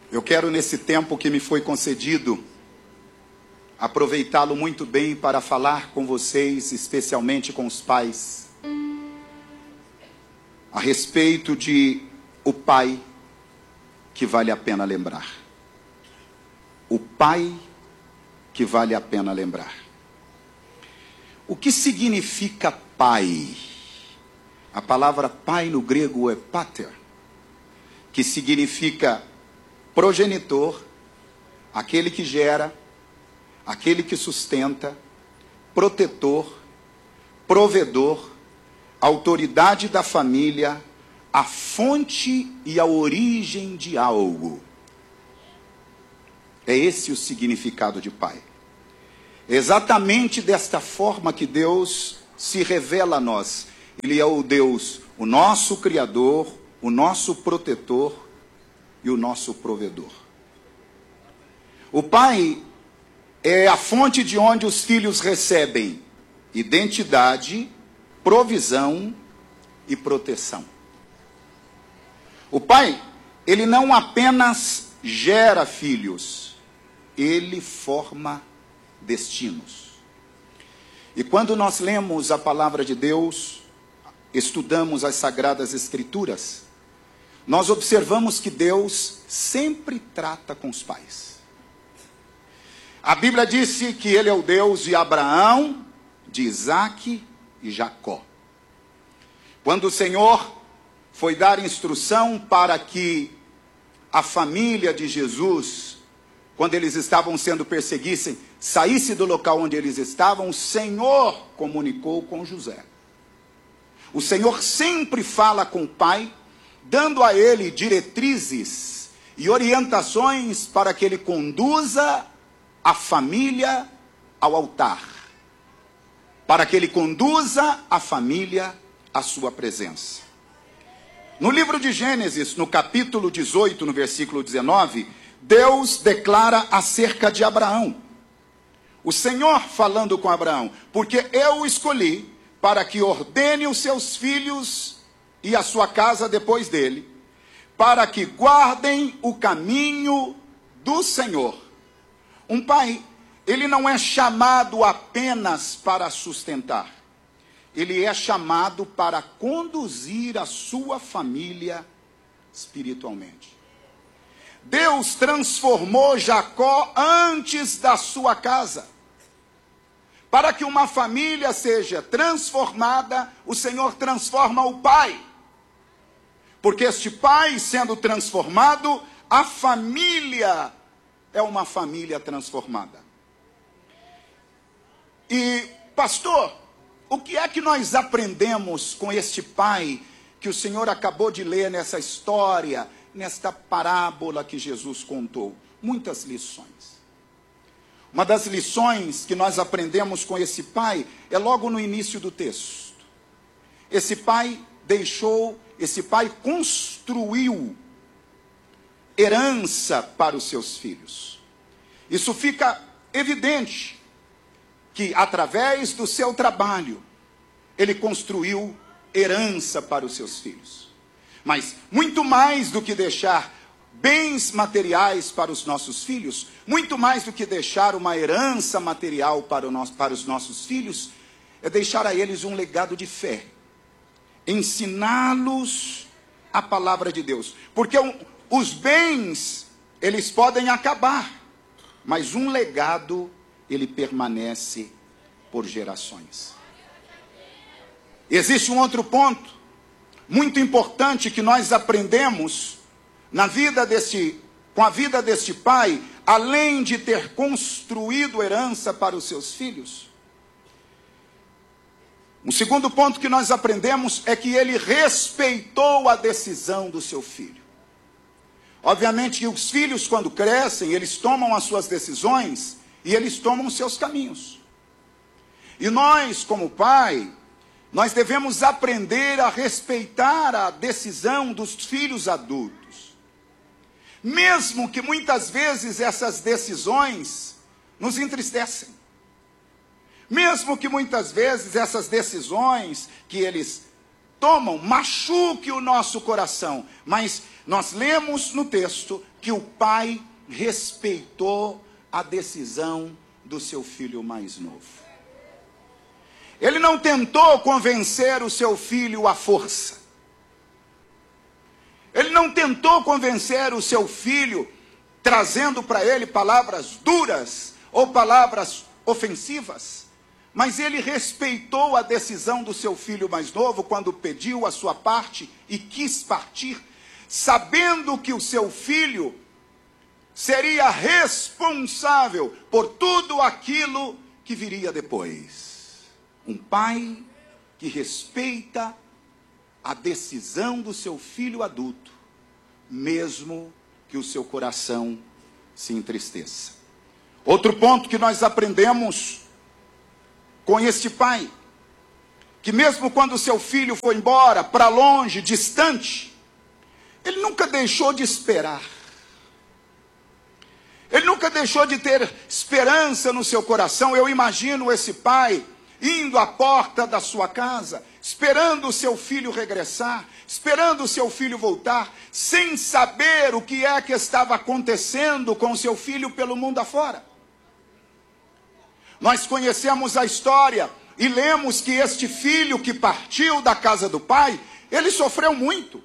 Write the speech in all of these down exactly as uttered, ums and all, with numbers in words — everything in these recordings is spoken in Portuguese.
Eu quero, nesse tempo que me foi concedido, aproveitá-lo muito bem para falar com vocês, especialmente com os pais, a respeito de o pai que vale a pena lembrar. O pai que vale a pena lembrar. O que significa pai? A palavra pai no grego é pater, que significa progenitor, aquele que gera, aquele que sustenta, protetor, provedor, autoridade da família, a fonte e a origem de algo. É esse o significado de pai. É exatamente desta forma que Deus se revela a nós. Ele é o Deus, o nosso Criador, o nosso protetor e o nosso provedor. O pai é a fonte de onde os filhos recebem identidade, provisão e proteção. O pai, ele não apenas gera filhos, ele forma destinos. E quando nós lemos a palavra de Deus, estudamos as Sagradas Escrituras, nós observamos que Deus sempre trata com os pais. A Bíblia disse que ele é o Deus de Abraão, de Isaque e Jacó. Quando o Senhor foi dar instrução para que a família de Jesus, quando eles estavam sendo perseguidos, saísse do local onde eles estavam, o Senhor comunicou com José. O Senhor sempre fala com o pai, dando a ele diretrizes e orientações para que ele conduza a família ao altar, para que ele conduza a família à sua presença. No livro de Gênesis, no capítulo dezoito, no versículo dezenove, Deus declara acerca de Abraão. O Senhor falando com Abraão, porque eu o escolhi para que ordene os seus filhos e a sua casa depois dele, para que guardem o caminho do Senhor. Um pai, ele não é chamado apenas para sustentar. Ele é chamado para conduzir a sua família espiritualmente. Deus transformou Jacó antes da sua casa. Para que uma família seja transformada, o Senhor transforma o pai. Porque este pai, sendo transformado, a família é uma família transformada. E, pastor, o que é que nós aprendemos com este pai que o Senhor acabou de ler nessa história, nesta parábola que Jesus contou? Muitas lições. Uma das lições que nós aprendemos com esse pai é logo no início do texto. Esse pai deixou, esse pai construiu herança para os seus filhos. Isso fica evidente que através do seu trabalho ele construiu herança para os seus filhos. Mas muito mais do que deixar bens materiais para os nossos filhos, muito mais do que deixar uma herança material para, o nosso, para os nossos filhos, é deixar a eles um legado de fé. Ensiná-los a palavra de Deus. Porque os bens, eles podem acabar, mas um legado, ele permanece por gerações. Existe um outro ponto, muito importante, que nós aprendemos na vida desse, com a vida deste pai, além de ter construído herança para os seus filhos. Um segundo ponto que nós aprendemos é que ele respeitou a decisão do seu filho. Obviamente que os filhos, quando crescem, eles tomam as suas decisões e eles tomam os seus caminhos. E nós, como pai, nós devemos aprender a respeitar a decisão dos filhos adultos. Mesmo que muitas vezes essas decisões nos entristecem. Mesmo que muitas vezes essas decisões que eles tomam machuquem o nosso coração. Mas Nós lemos no texto que o pai respeitou a decisão do seu filho mais novo. Ele não tentou convencer o seu filho à força. Ele não tentou convencer o seu filho trazendo para ele palavras duras ou palavras ofensivas. Mas ele respeitou a decisão do seu filho mais novo quando pediu a sua parte e quis partir, sabendo que o seu filho seria responsável por tudo aquilo que viria depois. Um pai que respeita a decisão do seu filho adulto, mesmo que o seu coração se entristeça. Outro ponto que nós aprendemos com este pai, que mesmo quando o seu filho foi embora, para longe, distante, ele nunca deixou de esperar. Ele nunca deixou de ter esperança no seu coração. Eu imagino esse pai indo à porta da sua casa, esperando o seu filho regressar, esperando o seu filho voltar, sem saber o que é que estava acontecendo com o seu filho pelo mundo afora. Nós conhecemos a história e lemos que este filho que partiu da casa do pai, ele sofreu muito.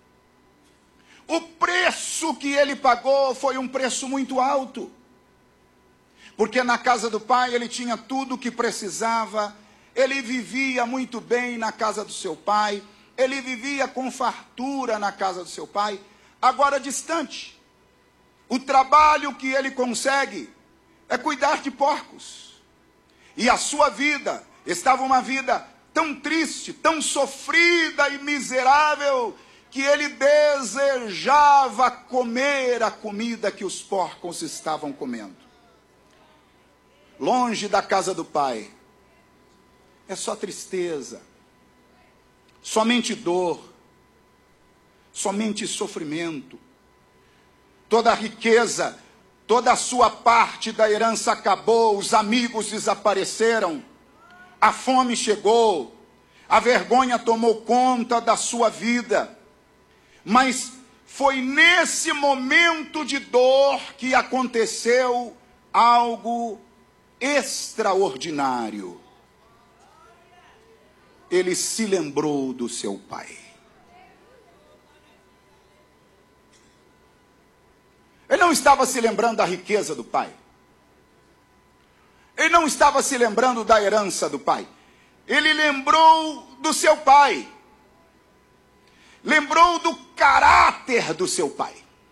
O preço que ele pagou foi um preço muito alto. Porque na casa do pai ele tinha tudo o que precisava, ele vivia muito bem na casa do seu pai, ele vivia com fartura na casa do seu pai. Agora distante, o trabalho que ele consegue é cuidar de porcos. E a sua vida estava uma vida tão triste, tão sofrida e miserável, que ele desejava comer a comida que os porcos estavam comendo. Longe da casa do pai, é só tristeza, somente dor, somente sofrimento. Toda a riqueza, toda a sua parte da herança acabou, os amigos desapareceram, a fome chegou, a vergonha tomou conta da sua vida. Mas foi nesse momento de dor que aconteceu algo extraordinário. Ele se lembrou do seu pai. Ele não estava se lembrando da riqueza do pai. Ele não estava se lembrando da herança do pai. Ele lembrou do seu pai. Lembrou do caráter do seu pai.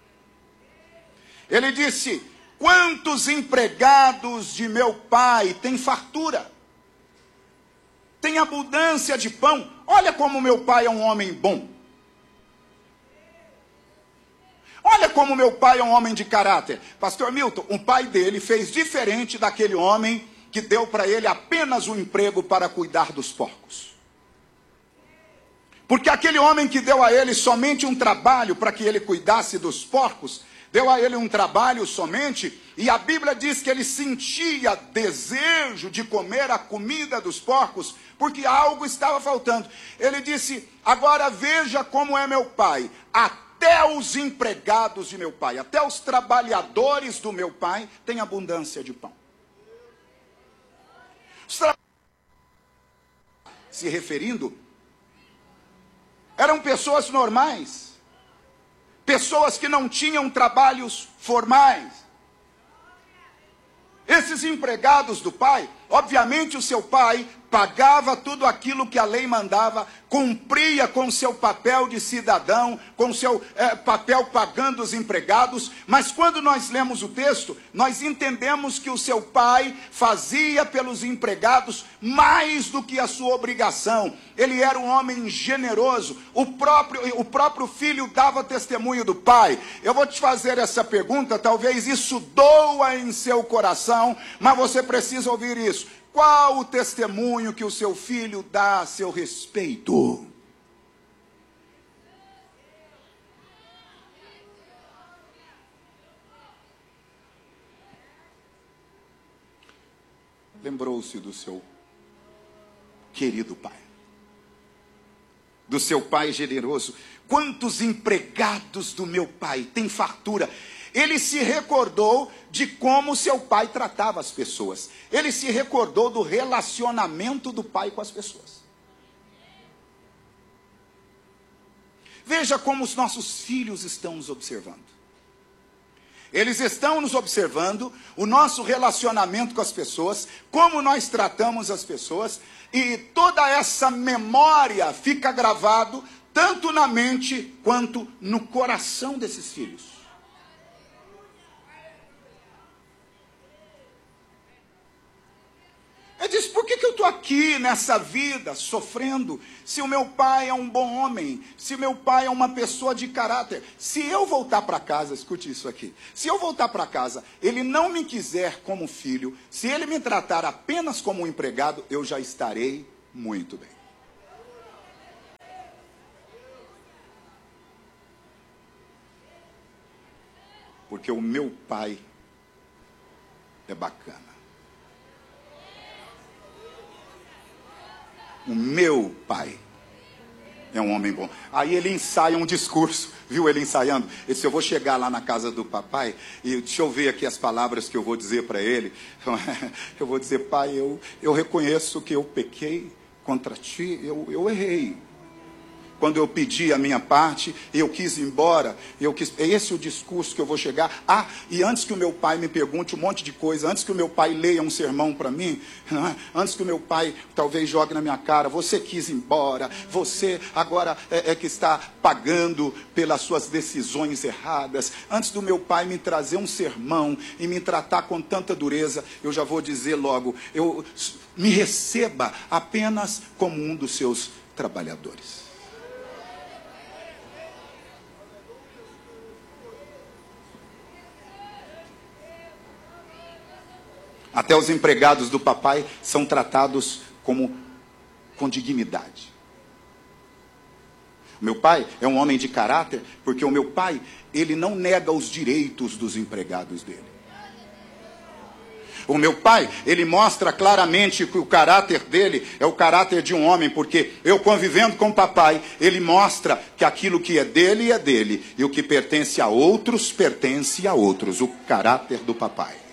Ele disse: quantos empregados de meu pai têm fartura, tem abundância de pão. Olha como meu pai é um homem bom. Olha como meu pai é um homem de caráter. Pastor Milton, o pai dele fez diferente daquele homem que deu para ele apenas um emprego para cuidar dos porcos. Porque aquele homem que deu a ele somente um trabalho para que ele cuidasse dos porcos, deu a ele um trabalho somente, e a Bíblia diz que ele sentia desejo de comer a comida dos porcos, porque algo estava faltando. Ele disse: agora veja como é meu pai, até os empregados de meu pai, até os trabalhadores do meu pai têm abundância de pão. Os tra... Se referindo, eram pessoas normais, pessoas que não tinham trabalhos formais. Esses empregados do pai, obviamente o seu pai pagava tudo aquilo que a lei mandava, cumpria com seu papel de cidadão, com seu é, papel pagando os empregados, mas quando nós lemos o texto, nós entendemos que o seu pai fazia pelos empregados mais do que a sua obrigação. Ele era um homem generoso, o próprio, o próprio filho dava testemunho do pai. Eu vou te fazer essa pergunta, talvez isso doa em seu coração, mas você precisa ouvir isso. Qual o testemunho que o seu filho dá a seu respeito? Lembrou-se do seu querido pai. do seu pai generoso. Quantos empregados do meu pai têm fartura? Ele se recordou de como seu pai tratava as pessoas. Ele se recordou do relacionamento do pai com as pessoas. Veja como os nossos filhos estão nos observando. Eles estão nos observando o nosso relacionamento com as pessoas, como nós tratamos as pessoas, e toda essa memória fica gravado tanto na mente quanto no coração desses filhos. Ele diz, por que, que eu estou aqui nessa vida sofrendo, se o meu pai é um bom homem, se o meu pai é uma pessoa de caráter? Se eu voltar para casa, escute isso aqui, se eu voltar para casa, ele não me quiser como filho, se ele me tratar apenas como um empregado, eu já estarei muito bem. Porque o meu pai é bacana. O meu pai é um homem bom. Aí ele ensaia um discurso, viu ele ensaiando? Ele disse, eu vou chegar lá na casa do papai, e deixa eu ver aqui as palavras que eu vou dizer para ele. Eu vou dizer, pai, eu, eu reconheço que eu pequei contra ti, eu, eu errei. Quando eu pedi a minha parte, eu quis ir embora, eu quis, é esse o discurso que eu vou chegar. Ah, e antes que o meu pai me pergunte um monte de coisa, antes que o meu pai leia um sermão para mim, né? Antes que o meu pai talvez jogue na minha cara, você quis ir embora, você agora é, é que está pagando pelas suas decisões erradas. Antes do meu pai me trazer um sermão e me tratar com tanta dureza, eu já vou dizer logo, eu, me receba apenas como um dos seus trabalhadores. Até os empregados do papai são tratados como com dignidade. Meu pai é um homem de caráter, porque o meu pai, ele não nega os direitos dos empregados dele. O meu pai, ele mostra claramente que o caráter dele é o caráter de um homem, porque eu convivendo com o papai, ele mostra que aquilo que é dele é dele, e o que pertence a outros, pertence a outros, o caráter do papai.